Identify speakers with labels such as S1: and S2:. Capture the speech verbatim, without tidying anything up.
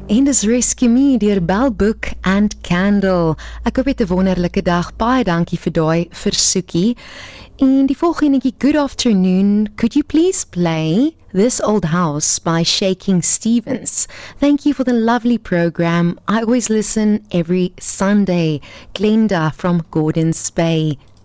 S1: En dis Rescue Me deur Bell Book and Candle. Ek hoop jy het 'n wonderlike dag. Baie dankie vir daai versoekie. En die volgende netjie, good afternoon. Could you please play This Old House by Shaking Stevens? Thank you for the lovely program. I always listen every Sunday. Glenda from Gordons Bay.